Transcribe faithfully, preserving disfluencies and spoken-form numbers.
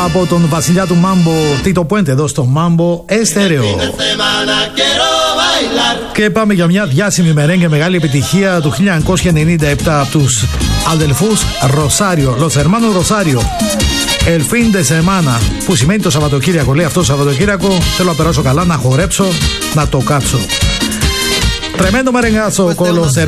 από τον βασιλιά του Μάμπο Τίτο Πουέντε εδώ στο Μάμπο Εστέρεο. Και πάμε για μια διάσημη μερέγγε μεγάλη επιτυχία του χίλια εννιακόσια ενενήντα επτά από τους αδελφούς Ροσάριο, Los Hermanos Rosario. El fin de semana, που σημαίνει το Σαββατοκύριακο. Λέει αυτό το Σαββατοκύριακο θέλω να περάσω καλά, να χορέψω, να το κάψω. Tremendo merengazo con los